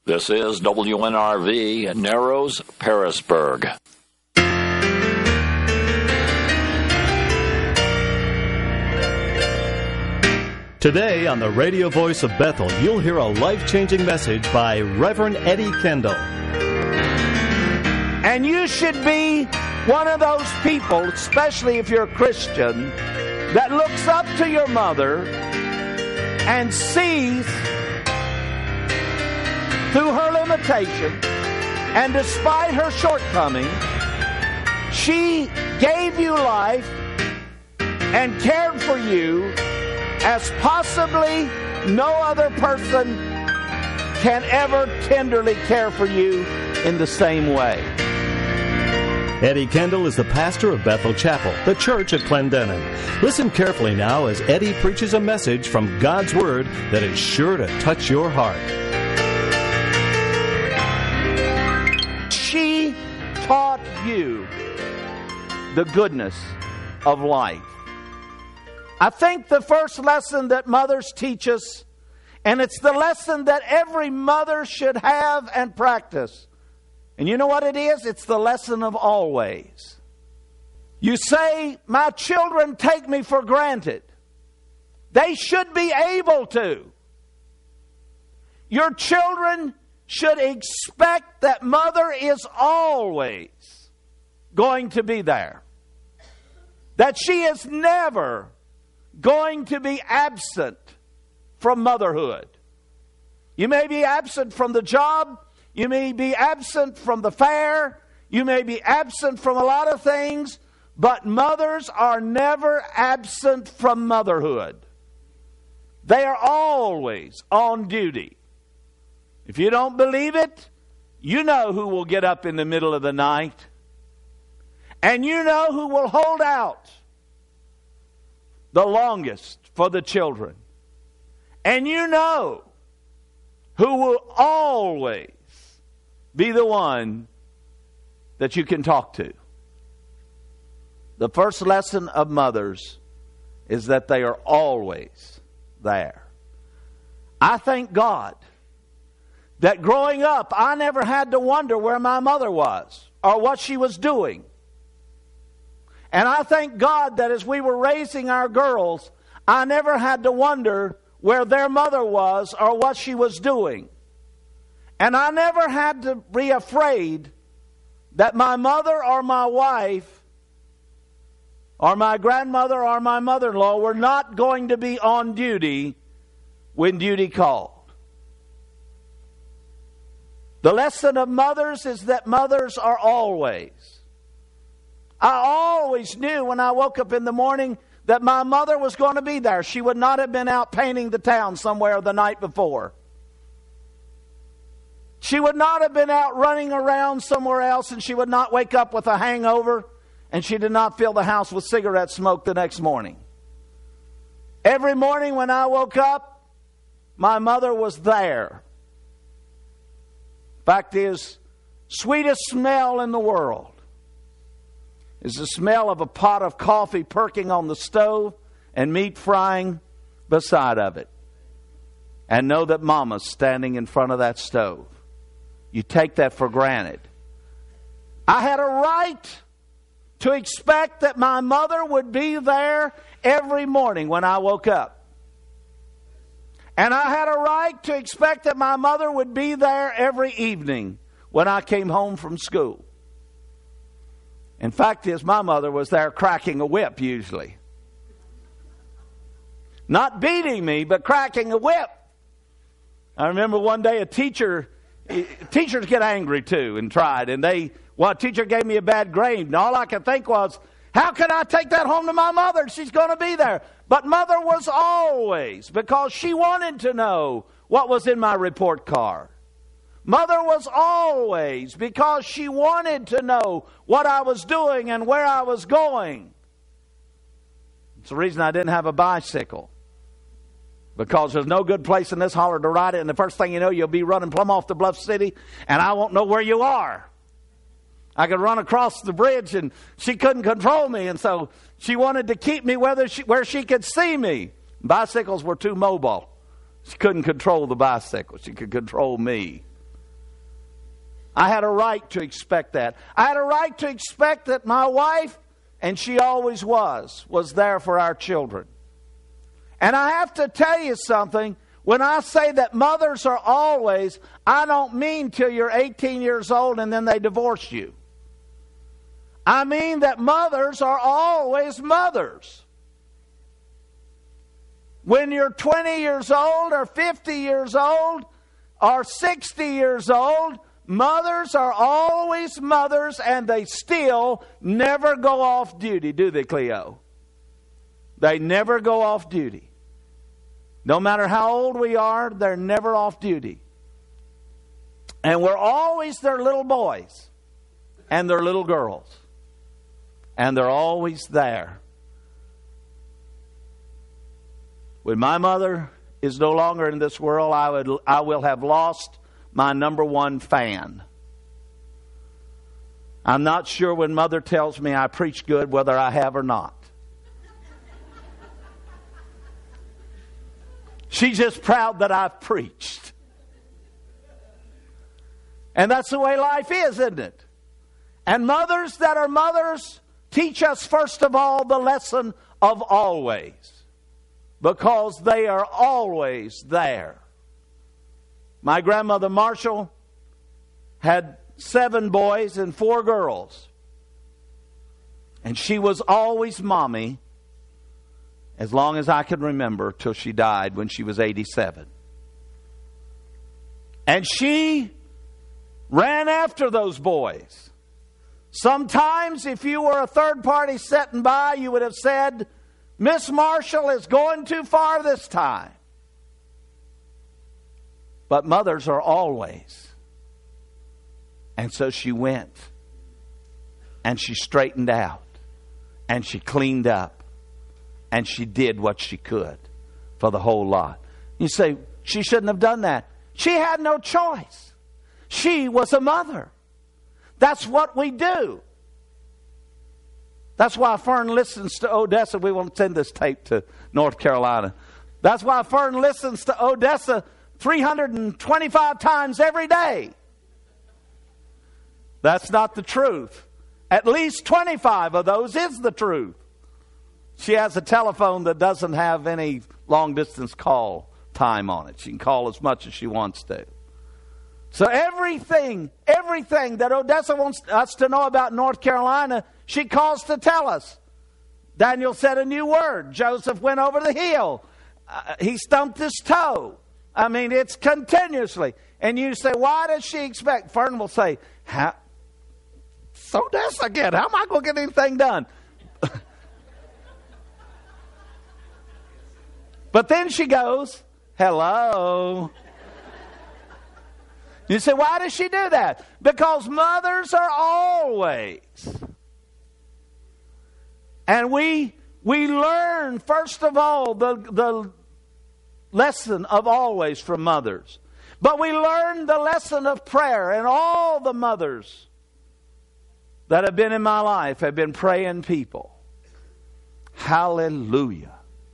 This is WNRV, Narrows, Pearisburg. Today on the radio voice of Bethel, you'll hear a life-changing message by Reverend Eddie Kendall. And you should be one of those people, especially if you're a Christian, that looks up to your mother and sees through her limitations and despite her shortcomings, she gave you life and cared for you as possibly no other person can ever tenderly care for you in the same way. Eddie Kendall is the pastor of Bethel Chapel, the church at Clendenin. Listen carefully now as Eddie preaches a message from God's Word that is sure to touch your heart. She taught you the goodness of life. I think the first lesson that mothers teach us, and it's the lesson that every mother should have and practice. And you know what it is? It's the lesson of always. You say, my children take me for granted. They should be able to. Your children should expect that mother is always going to be there. That she is never going to be absent from motherhood. You may be absent from the job. You may be absent from the fair. You may be absent from a lot of things. But mothers are never absent from motherhood. They are always on duty. If you don't believe it, you know who will get up in the middle of the night. And you know who will hold out the longest for the children. And you know who will always be the one that you can talk to. The first lesson of mothers is that they are always there. I thank God that growing up, I never had to wonder where my mother was or what she was doing. And I thank God that as we were raising our girls, I never had to wonder where their mother was or what she was doing. And I never had to be afraid that my mother or my wife or my grandmother or my mother-in-law were not going to be on duty when duty called. The lesson of mothers is that mothers are always. I always knew when I woke up in the morning that my mother was going to be there. She would not have been out painting the town somewhere the night before. She would not have been out running around somewhere else, and she would not wake up with a hangover, and she did not fill the house with cigarette smoke the next morning. Every morning when I woke up, my mother was there. Fact is, sweetest smell in the world is the smell of a pot of coffee perking on the stove and meat frying beside of it. And know that Mama's standing in front of that stove. You take that for granted. I had a right to expect that my mother would be there every morning when I woke up. And I had a right to expect that my mother would be there every evening when I came home from school. In fact, my mother was there cracking a whip usually. Not beating me, but cracking a whip. I remember one day teachers get angry too and tried. And a teacher gave me a bad grade. And all I could think was, how can I take that home to my mother? She's going to be there. But mother was always, because she wanted to know what was in my report card. Mother was always, because she wanted to know what I was doing and where I was going. It's the reason I didn't have a bicycle. Because there's no good place in this holler to ride it, and the first thing you know, you'll be running plumb off to Bluff City, and I won't know where you are. I could run across the bridge, and she couldn't control me, and so she wanted to keep me where she could see me. Bicycles were too mobile. She couldn't control the bicycle. She could control me. I had a right to expect that. I had a right to expect that my wife, and she always was there for our children. And I have to tell you something. When I say that mothers are always, I don't mean till you're 18 years old and then they divorce you. I mean that mothers are always mothers. When you're 20 years old or 50 years old or 60 years old, mothers are always mothers, and they still never go off duty, do they, Cleo? They never go off duty. No matter how old we are, they're never off duty. And we're always their little boys and their little girls. And they're always there. When my mother is no longer in this world, I will have lost my number one fan. I'm not sure when Mother tells me I preach good whether I have or not. She's just proud that I've preached. And that's the way life is, isn't it? And mothers that are mothers teach us, first of all, the lesson of always. Because they are always there. My grandmother Marshall had 7 boys and 4 girls. And she was always mommy as long as I can remember, till she died when she was 87. And she ran after those boys. Sometimes if you were a third party sitting by, you would have said, Miss Marshall is going too far this time. But mothers are always. And so she went. And she straightened out. And she cleaned up. And she did what she could for the whole lot. You say, she shouldn't have done that. She had no choice. She was a mother. That's what we do. That's why Fern listens to Odessa. We won't send this tape to North Carolina. That's why Fern listens to Odessa 325 times every day. That's not the truth. At least 25 of those is the truth. She has a telephone that doesn't have any long-distance call time on it. She can call as much as she wants to. So everything that Odessa wants us to know about North Carolina, she calls to tell us. Daniel said a new word. Joseph went over the hill. He stumped his toe. I mean, it's continuously. And you say, why does she expect? Fern will say, it's Odessa again. How am I going to get anything done? But then she goes, hello. You say, why does she do that? Because mothers are always. And we learn, first of all, the lesson of always from mothers. But we learn the lesson of prayer. And all the mothers that have been in my life have been praying people. Hallelujah.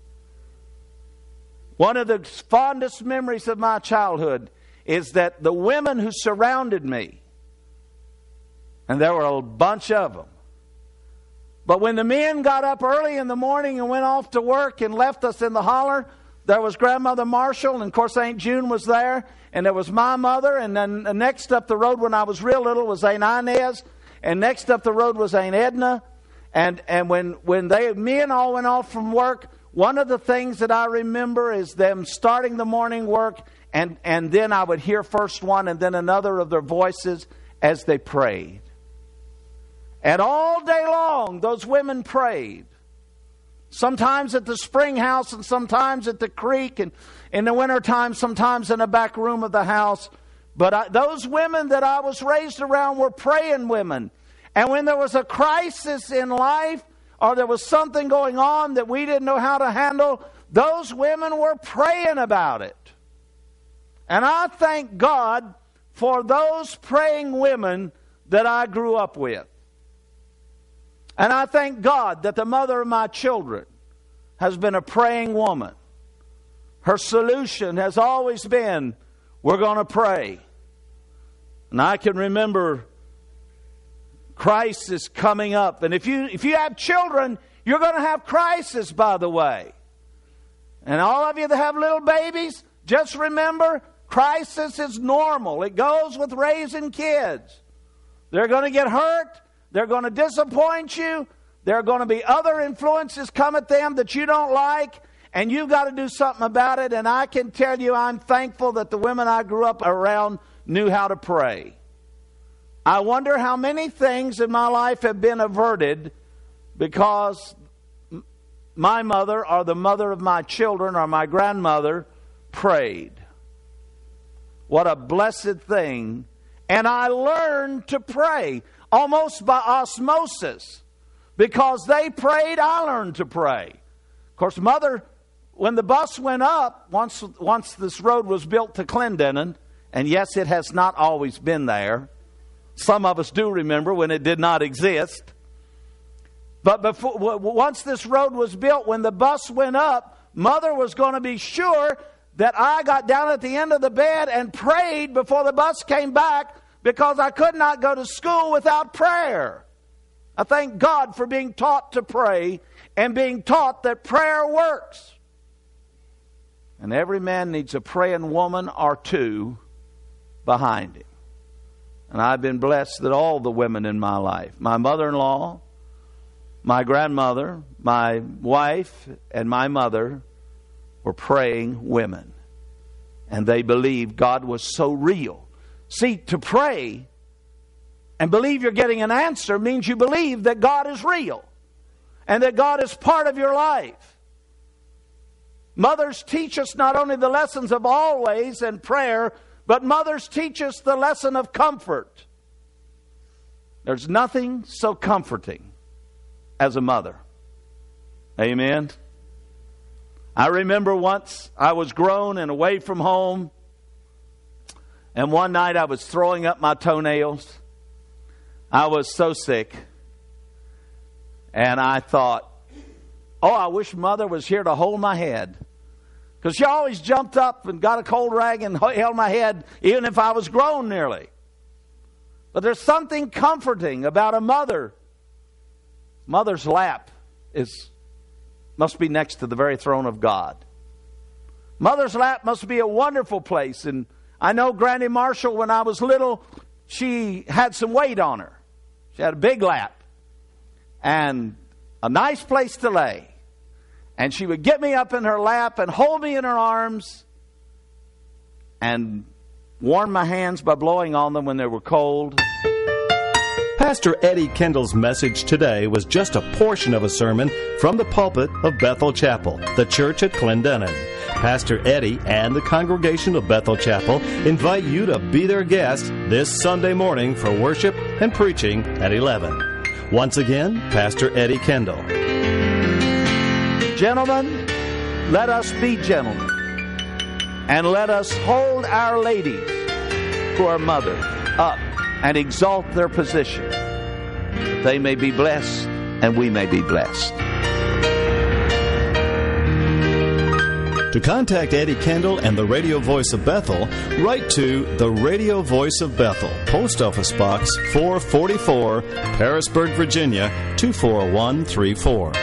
One of the fondest memories of my childhood is that the women who surrounded me, and there were a bunch of them, but when the men got up early in the morning and went off to work and left us in the holler, there was Grandmother Marshall, and of course Aunt June was there, and there was my mother, and then next up the road when I was real little was Aunt Inez, and next up the road was Aunt Edna, and when men all went off from work, one of the things that I remember is them starting the morning work, and then I would hear first one and then another of their voices as they prayed. And all day long, those women prayed. Sometimes at the spring house and sometimes at the creek, and in the wintertime, sometimes in the back room of the house. But those women that I was raised around were praying women. And when there was a crisis in life, or there was something going on that we didn't know how to handle, those women were praying about it. And I thank God for those praying women that I grew up with. And I thank God that the mother of my children has been a praying woman. Her solution has always been, we're going to pray. And I can remember crisis coming up. And if you have children, you're going to have crisis, by the way. And all of you that have little babies, just remember, crisis is normal. It goes with raising kids. They're going to get hurt. They're going to disappoint you. There are going to be other influences come at them that you don't like. And you've got to do something about it. And I can tell you, I'm thankful that the women I grew up around knew how to pray. I wonder how many things in my life have been averted because my mother or the mother of my children or my grandmother prayed. What a blessed thing. And I learned to pray almost by osmosis. Because they prayed, I learned to pray. Of course, Mother, when the bus went up, once this road was built to Clendenin, and yes, it has not always been there. Some of us do remember when it did not exist. But once this road was built, when the bus went up, Mother was going to be sure that I got down at the end of the bed and prayed before the bus came back, because I could not go to school without prayer. I thank God for being taught to pray and being taught that prayer works. And every man needs a praying woman or two behind him. And I've been blessed that all the women in my life, my mother-in-law, my grandmother, my wife, and my mother were praying women. And they believed God was so real. See, to pray and believe you're getting an answer means you believe that God is real and that God is part of your life. Mothers teach us not only the lessons of always and prayer, but mothers teach us the lesson of comfort. There's nothing so comforting as a mother. Amen. I remember once I was grown and away from home, and one night I was throwing up my toenails. I was so sick. And I thought, oh, I wish Mother was here to hold my head. Because she always jumped up and got a cold rag and held my head, even if I was grown nearly. But there's something comforting about a mother. Mother's lap must be next to the very throne of God. Mother's lap must be a wonderful place. And I know Granny Marshall, when I was little, she had some weight on her. She had a big lap and a nice place to lay. And she would get me up in her lap and hold me in her arms and warm my hands by blowing on them when they were cold. Pastor Eddie Kendall's message today was just a portion of a sermon from the pulpit of Bethel Chapel, the church at Clendenin. Pastor Eddie and the congregation of Bethel Chapel invite you to be their guest this Sunday morning for worship and preaching at 11. Once again, Pastor Eddie Kendall. Gentlemen, let us be gentlemen. And let us hold our ladies who are mothers up and exalt their position, that they may be blessed and we may be blessed. To contact Eddie Kendall and the Radio Voice of Bethel, write to the Radio Voice of Bethel, Post Office Box 444, Harrisburg, Virginia 24134.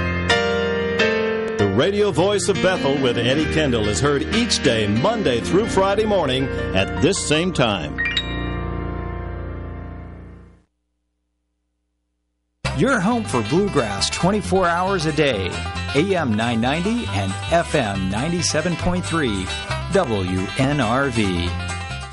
The Radio Voice of Bethel with Eddie Kendall is heard each day, Monday through Friday morning at this same time. Your home for bluegrass 24 hours a day. AM 990 and FM 97.3 WNRV.